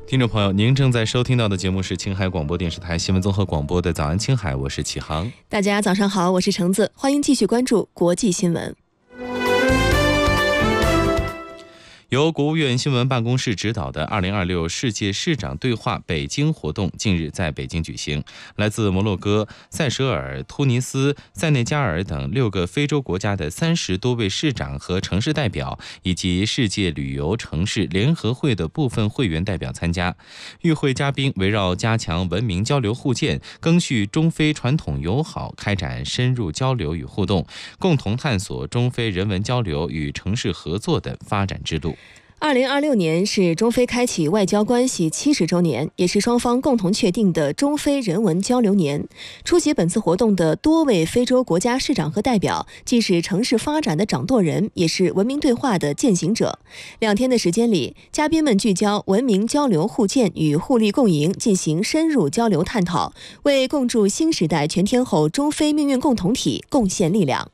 听众朋友，您正在收听到的节目是青海广播电视台新闻综合广播的早安青海，我是启航。 大家早上好，我是橙子，欢迎继续关注国际新闻。 由国务院新闻办公室指导的2026世界市长对话北京活动近日在北京举行。来自摩洛哥、塞舌尔、突尼斯、塞内加尔等6个非洲国家的30多位市长和城市代表，以及世界旅游城市联合会的部分会员代表参加。与会嘉宾围绕加强文明交流互鉴、赓续中非传统友好开展深入交流与互动，共同探索中非人文交流与城市合作的发展之路。 2026年是中非开启外交关系70周年，也是双方共同确定的中非人文交流年。出席本次活动的多位非洲国家市长和代表，既是城市发展的掌舵人，也是文明对话的践行者。2天的时间里，嘉宾们聚焦文明交流互鉴与互利共赢，进行深入交流探讨，为共筑新时代全天候中非命运共同体贡献力量。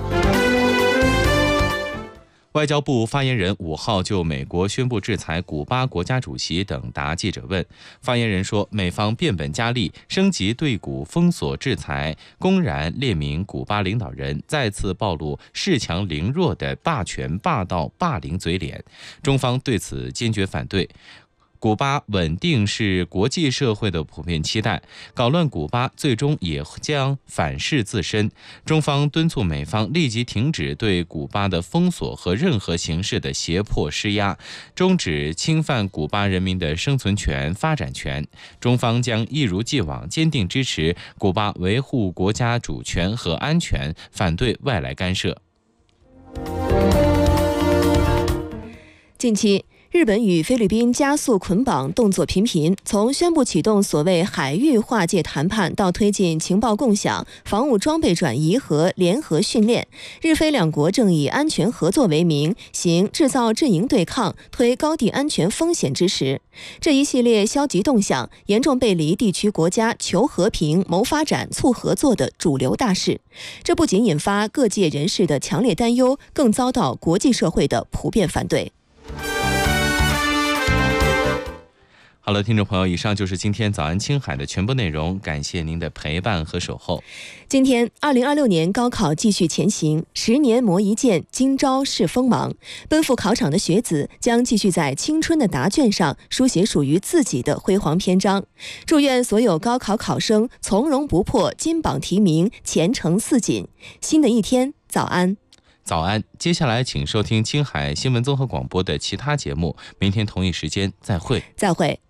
外交部发言人5号就美国宣布制裁古巴国家主席等答记者问。发言人说，美方变本加厉，升级对古封锁制裁，公然列明古巴领导人，再次暴露恃强凌弱的霸权、霸道、霸凌嘴脸。中方对此坚决反对。古巴稳定是国际社会的普遍期待，搞乱古巴最终也将反噬自身。中方敦促美方立即停止对古巴的封锁和任何形式的胁迫施压，终止侵犯古巴人民的生存权、发展权。中方将一如既往坚定支持古巴维护国家主权和安全，反对外来干涉。 近期日本与菲律宾加速捆绑动作频频，从宣布启动所谓海域划界谈判到推进情报共享、防务装备转移和联合训练，日菲两国正以安全合作为名，行制造阵营对抗、推高地安全风险之实。这一系列消极动向，严重背离地区国家求和平、谋发展、促合作的主流大势。这不仅引发各界人士的强烈担忧，更遭到国际社会的普遍反对。 好了，听众朋友，以上就是今天早安青海的全部内容，感谢您的陪伴和守候。 今天2026年高考继续前行，10年磨一剑，今朝试锋芒。奔赴考场的学子将继续在青春的答卷上书写属于自己的辉煌篇章。祝愿所有高考考生从容不迫，金榜题名，前程似锦。新的一天，早安。 早安，接下来请收听青海新闻综合广播的其他节目，明天同一时间再会。 再会。